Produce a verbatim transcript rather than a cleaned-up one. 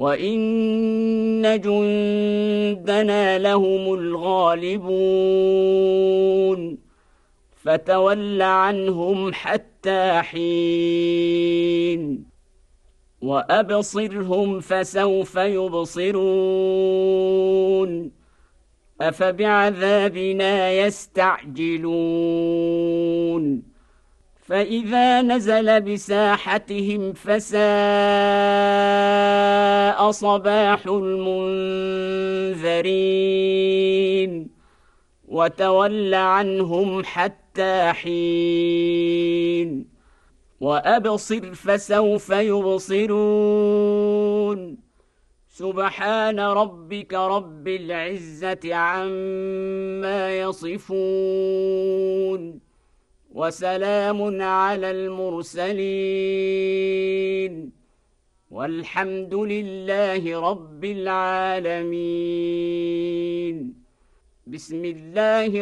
وإن جندنا لهم الغالبون فتول عنهم حتى حين وأبصرهم فسوف يبصرون أفبعذابنا يستعجلون فإذا نزل بساحتهم فساء صباح المنذرين وتول عنهم حتى حين وأبصر فسوف يبصرون سبحان ربك رب العزة عما يصفون وسلام على المرسلين والحمد لله رب العالمين. بسم الله